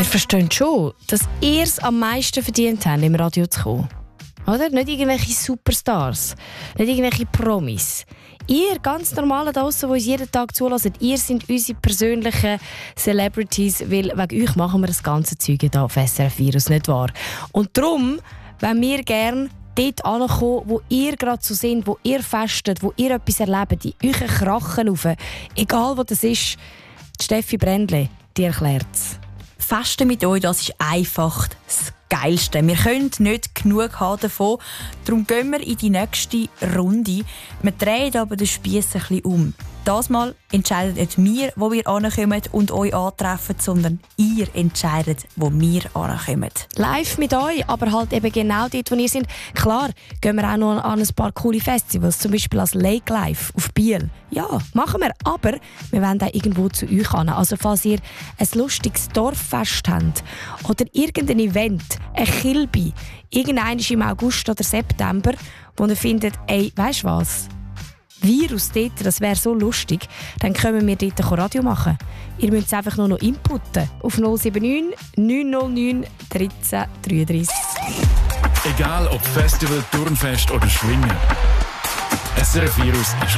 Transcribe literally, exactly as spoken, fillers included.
ihr versteht schon, dass ihr es am meisten verdient habt, im Radio zu kommen. Oder? Nicht irgendwelche Superstars, nicht irgendwelche Promis. Ihr, ganz normale draussen, die uns jeden Tag zulassen, ihr seid unsere persönlichen Celebrities, weil wegen euch machen wir das ganze Zeug hier auf S R F Virus, nicht wahr? Und darum wollen wir gerne dort ankommen, wo ihr gerade so sind, wo ihr festet, wo ihr etwas erlebt, in euren Krachen rauf. Egal, wo das ist, die Steffi Brändli, die erklärt es. Festen mit euch, das ist einfach das Geilste. Wir können nicht genug haben davon. Darum gehen wir in die nächste Runde. Wir drehen aber den Spiess ein bisschen um. Das Mal entscheidet nicht wir, wo wir ankommen und euch antreffen, sondern ihr entscheidet, wo wir ankommen. Live mit euch, aber halt eben genau dort, wo ihr seid. Klar, gehen wir auch noch an ein paar coole Festivals, zum Beispiel als Lake Life auf Biel. Ja, machen wir, aber wir wollen auch irgendwo zu euch hin. Also falls ihr ein lustiges Dorffest habt oder irgendein Event, ein Kilby, irgendein im August oder September, wo ihr findet, ey, weisst du was? Virus dort, das wäre so lustig, dann können wir dort Radio machen. Ihr müsst es einfach nur noch inputten auf null sieben neun neun null neun eins drei drei drei. Egal ob Festival, Turnfest oder Schwingen. S R F Virus ist